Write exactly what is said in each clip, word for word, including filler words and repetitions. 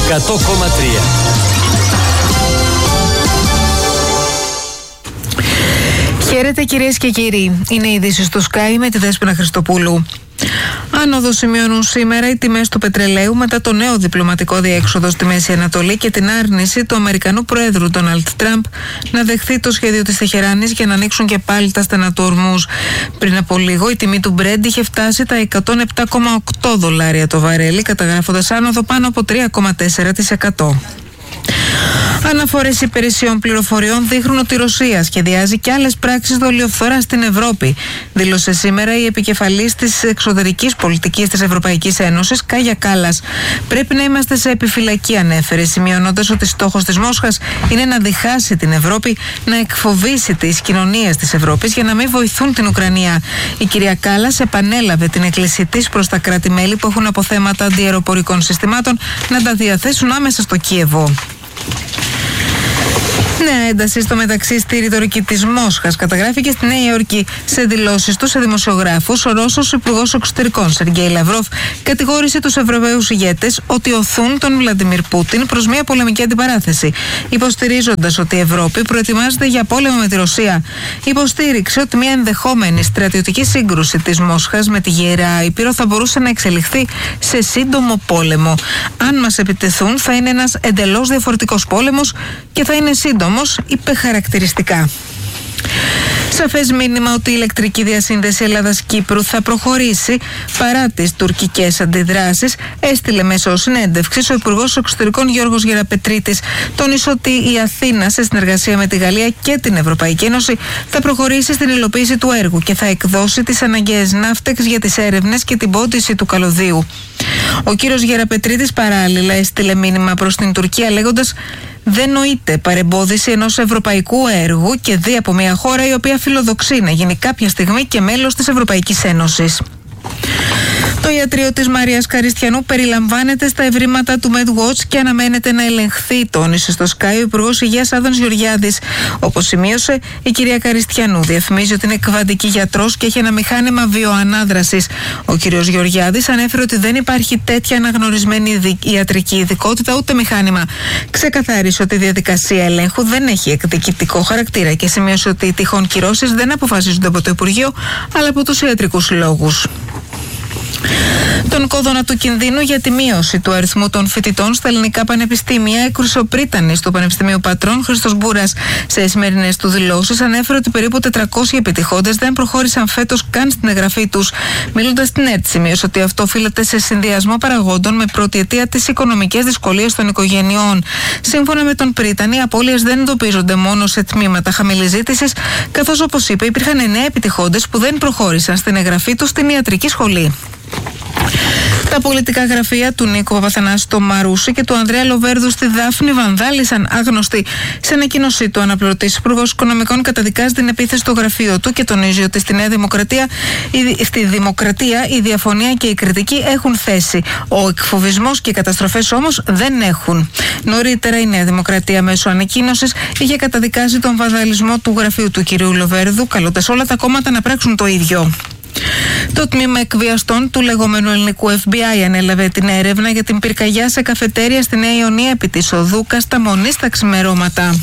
εκατό κόμμα τρία. Χαίρετε κυρίες και κύριοι. Είναι οι ειδήσεις του Sky με τη Δέσποινα Χριστοπούλου. Άνοδο σημειώνουν σήμερα οι τιμές του πετρελαίου μετά το νέο διπλωματικό διέξοδο στη Μέση Ανατολή και την άρνηση του Αμερικανού Προέδρου Ντόναλντ Τραμπ να δεχθεί το σχέδιο της Τεχεράνης για να ανοίξουν και πάλι τα στενά του Ορμούζ. Πριν από λίγο η τιμή του Brent είχε φτάσει τα εκατόν επτά κόμμα οκτώ δολάρια το βαρέλι, καταγράφοντας άνοδο πάνω από τρία κόμμα τέσσερα τοις εκατό. Αναφορές υπηρεσιών πληροφοριών δείχνουν ότι η Ρωσία σχεδιάζει και άλλες πράξεις δολιοφθοράς στην Ευρώπη, δήλωσε σήμερα η επικεφαλής της εξωτερικής πολιτικής της Ευρωπαϊκής Ένωσης, Κάγια Κάλλας. Πρέπει να είμαστε σε επιφυλακή, ανέφερε, σημειώνοντας ότι στόχος της Μόσχας είναι να διχάσει την Ευρώπη, να εκφοβήσει τις κοινωνίες της Ευρώπης για να μην βοηθούν την Ουκρανία. Η κυρία Κάλλας επανέλαβε την εκκλησία της προς τα κράτη-μέλη που έχουν αποθέματα αντιαεροπορικών συστημάτων να τα διαθέσουν άμεσα στο Κίεβο. Νέα ένταση στο μεταξύ στη ρητορική της Μόσχας καταγράφηκε στη Νέα Υόρκη. Σε δηλώσεις του σε δημοσιογράφους, ο Ρώσος Υπουργός Εξωτερικών Σεργέη Λαυρόφ κατηγόρησε τους Ευρωπαίους ηγέτες ότι οθούν τον Βλαντιμίρ Πούτιν προς μια πολεμική αντιπαράθεση, υποστηρίζοντας ότι η Ευρώπη προετοιμάζεται για πόλεμο με τη Ρωσία. Υποστήριξε ότι μια ενδεχόμενη στρατιωτική σύγκρουση της Μόσχας με τη Γερά Ήπειρο θα μπορούσε να εξελιχθεί σε σύντομο πόλεμο. Αν μας επιτεθούν, θα είναι ένας εντελώς διαφορετικός πόλεμος και θα είναι σύντομο. Όμως, είπε χαρακτηριστικά. Σαφές μήνυμα ότι η ηλεκτρική διασύνδεση Ελλάδας-Κύπρου θα προχωρήσει παρά τις τουρκικές αντιδράσεις, έστειλε μέσω συνέντευξης ο Υπουργός Εξωτερικών Γιώργος Γεραπετρίτης. Τόνισε ότι η Αθήνα, σε συνεργασία με τη Γαλλία και την Ευρωπαϊκή Ένωση, θα προχωρήσει στην υλοποίηση του έργου και θα εκδώσει τις αναγκαίες ναύτεξ για τις έρευνες και την πόντιση του καλωδίου. Ο κύριος Γεραπετρίτης παράλληλα έστειλε μήνυμα προς την Τουρκία λέγοντας: δεν νοείται παρεμπόδιση ενός ευρωπαϊκού έργου και δι από μια χώρα η οποία φιλοδοξεί να γίνει κάποια στιγμή και μέλος της Ευρωπαϊκής Ένωσης. Το ιατρείο της Μαρίας Καριστιανού περιλαμβάνεται στα ευρήματα του MedWatch και αναμένεται να ελεγχθεί, τόνισε στο Sky ο Υπουργός Υγείας Άδωνης Γεωργιάδης. Όπως σημείωσε, η κυρία Καριστιανού διαφημίζει ότι είναι εκβαντική γιατρός και έχει ένα μηχάνημα βιοανάδρασης. Ο κύριος Γεωργιάδης ανέφερε ότι δεν υπάρχει τέτοια αναγνωρισμένη ιατρική ειδικότητα ούτε μηχάνημα. Ξεκαθάρισε ότι η διαδικασία ελέγχου δεν έχει εκδικητικό χαρακτήρα και σημείωσε ότι οι τυχόν κυρώσεις δεν αποφασίζονται από το Υπουργείο αλλά από τους ιατρικούς συλλόγους. Τον κόδωνα του κινδύνου για τη μείωση του αριθμού των φοιτητών στα ελληνικά πανεπιστήμια έκρουσε ο πρίτανης του Πανεπιστημίου Πατρών, Χρήστος Μπούρας. Σε σημερινές του δηλώσεις ανέφερε ότι περίπου τετρακόσιοι επιτυχώντες δεν προχώρησαν φέτος καν στην εγγραφή τους. Μιλώντας στην ΕΡΤ, σημείωσε ότι αυτό οφείλεται σε συνδυασμό παραγόντων με πρώτη αιτία τις οικονομικές δυσκολίες των οικογενειών. Σύμφωνα με τον πρίτανη, οι απώλειες δεν εντοπίζονται μόνο σε τμήματα χαμηλής ζήτησης, καθώς, όπως είπε, υπήρχαν εννέα επιτυχώντες που δεν προχώρησαν στην εγγραφή τους στην ιατρική σχολή. Τα πολιτικά γραφεία του Νίκου Παπαθανάση στο Μαρούσι και του Ανδρέα Λοβέρδου στη Δάφνη βανδάλισαν άγνωστοι. Σε ανακοίνωσή του, ο αναπληρωτής Υπουργός Οικονομικών καταδικάζει την επίθεση στο γραφείο του και τονίζει ότι στη Νέα Δημοκρατία, η, στη Δημοκρατία η διαφωνία και η κριτική έχουν θέση. Ο εκφοβισμός και οι καταστροφές όμως δεν έχουν. Νωρίτερα η Νέα Δημοκρατία μέσω ανακοίνωσης είχε καταδικάσει τον βανδαλισμό του γραφείου του κ. Λοβέρδου, καλώντας όλα τα κόμματα να πράξουν το ίδιο. Το τμήμα εκβιαστών του λεγόμενου ελληνικού Εφ Μπι Άι ανέλαβε την έρευνα για την πυρκαγιά σε καφετέρια στη Νέα Ιωνία επί της οδού Κασταμονή στα ξημερώματα.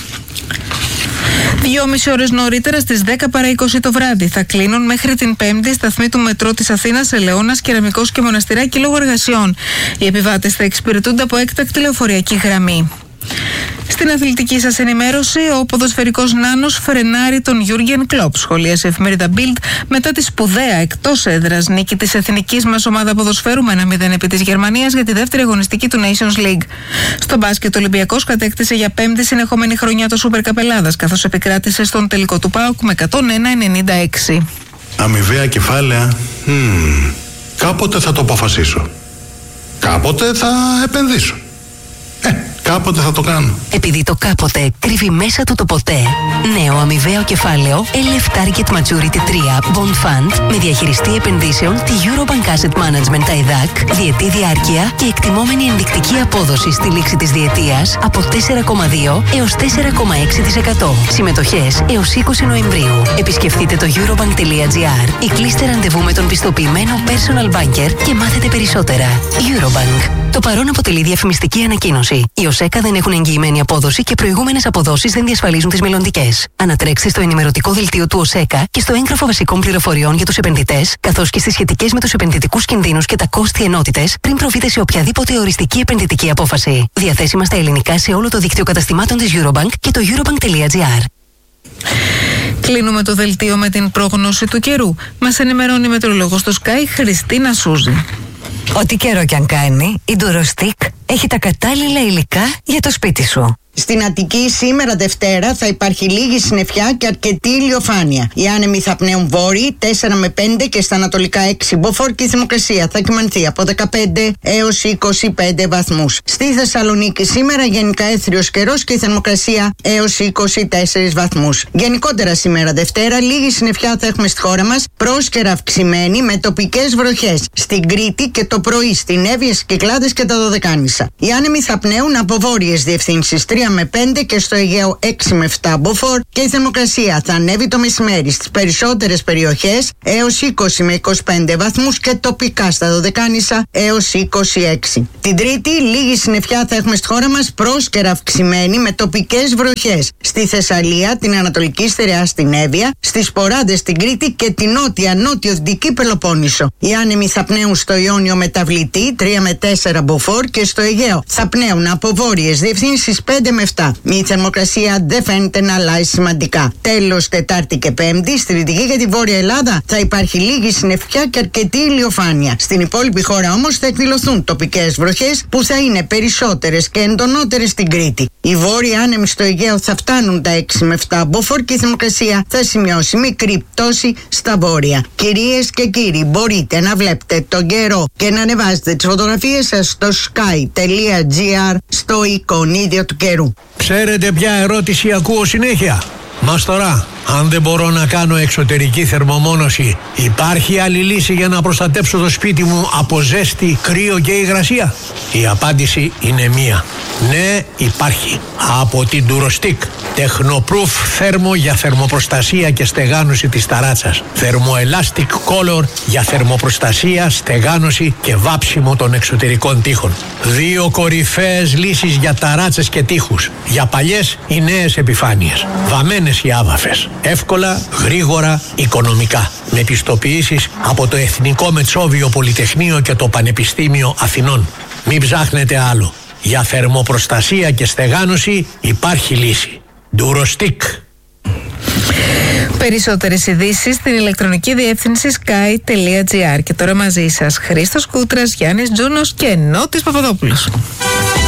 Δυόμιση ώρες νωρίτερα, στις δέκα παρά είκοσι το βράδυ, θα κλείνουν μέχρι την Πέμπτη σταθμοί του μετρό της Αθήνας, Ελαιώνας, Κεραμικός και Μοναστηράκι λόγω εργασιών. Οι επιβάτες θα εξυπηρετούνται από έκτακτη λεωφορειακή γραμμή. Στην αθλητική σας ενημέρωση, ο ποδοσφαιρικός νάνος φρενάρει τον Γιούργεν Κλοπ, σχολίασε η εφημερίδα Bild μετά τη σπουδαία εκτός έδρας νίκη της εθνικής μας ομάδα ποδοσφαίρου με ένα μηδέν επί της Γερμανίας για τη δεύτερη αγωνιστική του Nations League. Στο μπάσκετ, ο Ολυμπιακός κατέκτησε για πέμπτη συνεχόμενη χρονιά το Σούπερ Καπ Ελλάδας, καθώς επικράτησε στον τελικό του ΠΑΟΚ με εκατόν ένα ενενήντα έξι. Αμοιβαία κεφάλαια. Hmm. Κάποτε θα το αποφασίσω. Κάποτε θα επενδύσω. Ε, Κάποτε θα το κάνω. Επειδή το κάποτε κρύβει μέσα του το ποτέ. Νέο αμοιβαίο κεφάλαιο ελ εφ Target Maturity τρία Bond Fund με διαχειριστή επενδύσεων τη Eurobank Asset Management τα ΕΔΑΚ, διετή διάρκεια και εκτιμόμενη ενδεικτική απόδοση στη λήξη της διετίας από τέσσερα κόμμα δύο έως τέσσερα κόμμα έξι τοις εκατό. Συμμετοχές έως είκοσι Νοεμβρίου. Επισκεφτείτε το eurobank.gr ή κλείστε ραντεβού με τον πιστοποιημένο personal banker και μάθετε περισσότερα. Eurobank. Το παρόν αποτελεί διαφημιστική ανακοίνωση. Οι ΟΣΕΚΑ δεν έχουν εγγυημένη απόδοση και προηγούμενες αποδόσεις δεν διασφαλίζουν τις μελλοντικές. Ανατρέξτε στο ενημερωτικό δελτίο του ΟΣΕΚΑ και στο έγγραφο βασικών πληροφοριών για τους επενδυτές, καθώς και στις σχετικές με τους επενδυτικούς κινδύνους και τα κόστη ενότητες, πριν προβείτε σε οποιαδήποτε οριστική επενδυτική απόφαση. Διαθέσιμα στα ελληνικά σε όλο το δίκτυο καταστημάτων της Eurobank και το eurobank.gr. Κλείνουμε το δελτίο με την πρόγνωση του καιρού. Μας ενημερώνει η μετεωρολόγος στο Sky Χριστίνα Σούζη. Ό,τι καιρό κι αν κάνει, η Durostick έχει τα κατάλληλα υλικά για το σπίτι σου. Στην Αττική σήμερα Δευτέρα θα υπάρχει λίγη συννεφιά και αρκετή ηλιοφάνεια. Οι άνεμοι θα πνέουν βόρειοι τέσσερα με πέντε και στα ανατολικά έξι μποφόρ και η θερμοκρασία θα κυμανθεί από δεκαπέντε έως είκοσι πέντε βαθμούς. Στη Θεσσαλονίκη σήμερα γενικά έθριος καιρός και η θερμοκρασία έως είκοσι τέσσερις βαθμούς. Γενικότερα σήμερα Δευτέρα λίγη συννεφιά θα έχουμε στη χώρα μας, πρόσκαιρα αυξημένη με τοπικές βροχές. Στην Κρήτη και το πρωί στην Εύβοια, στις Κυκλάδες και τα Δωδεκάνησα. Οι άνεμοι θα πνέουν από βόρειες διευθύνσεις τρία με πέντε και στο Αιγαίο έξι με επτά μποφόρ και η θερμοκρασία θα ανέβει το μεσημέρι στις περισσότερες περιοχές έως είκοσι με είκοσι πέντε βαθμούς και τοπικά στα Δωδεκάνησα έως είκοσι έξι. Την Τρίτη λίγη συννεφιά θα έχουμε στη χώρα μας, πρόσκαιρα αυξημένη με τοπικές βροχές. Στη Θεσσαλία, την Ανατολική Στερεά στην Εύβοια, στις Ποράδες στην Κρήτη και την νότια νότιο-δυτική Πελοπόννησο. Οι άνεμοι θα πνέουν στο Ιόνιο μεταβλητή τρία με τέσσερα μποφόρ και στο Αιγαίο θα πνέουν από βόρειες διευθύνσεις πέντε με επτά. Η θερμοκρασία δεν φαίνεται να αλλάζει σημαντικά. Τέλος, Τετάρτη και Πέμπτη, στη Δυτική και τη Βόρεια Ελλάδα θα υπάρχει λίγη συννεφιά και αρκετή ηλιοφάνεια. Στην υπόλοιπη χώρα όμως θα εκδηλωθούν τοπικές βροχές που θα είναι περισσότερες και εντονότερες στην Κρήτη. Οι βόρειοι άνεμοι στο Αιγαίο θα φτάνουν τα έξι με επτά μποφόρ και η θερμοκρασία θα σημειώσει μικρή πτώση στα βόρεια. Κυρίες και κύριοι, μπορείτε να βλέπετε τον καιρό και να ανεβάζετε τις φωτογραφίες σας στο sky.gr στο εικονίδιο του καιρού. Ξέρετε ποια ερώτηση ακούω συνέχεια? Μας τώρα, αν δεν μπορώ να κάνω εξωτερική θερμομόνωση, υπάρχει άλλη λύση για να προστατέψω το σπίτι μου από ζέστη, κρύο και υγρασία? Η απάντηση είναι μία. Ναι, υπάρχει. Από την Durostick. Technoproof θέρμο για θερμοπροστασία και στεγάνωση της ταράτσας. Thermoelastic Color για θερμοπροστασία, στεγάνωση και βάψιμο των εξωτερικών τοίχων. Δύο κορυφαίες λύσεις για ταράτσες και τοίχους. Για παλιές ή νέες επιφάνειες. Βαμμένες οι άβαφες. Εύκολα, γρήγορα, οικονομικά. Με πιστοποιήσεις από το Εθνικό Μετσόβιο Πολυτεχνείο και το Πανεπιστήμιο Αθηνών. Μην ψάχνετε άλλο. Για θερμοπροστασία και στεγάνωση υπάρχει λύση. Durostick. Περισσότερες ειδήσεις στην ηλεκτρονική διεύθυνση sky.gr. Και τώρα μαζί σας Χρήστος Κούτρας, Γιάννης Τζούνος και Νότης Παπαδόπουλος.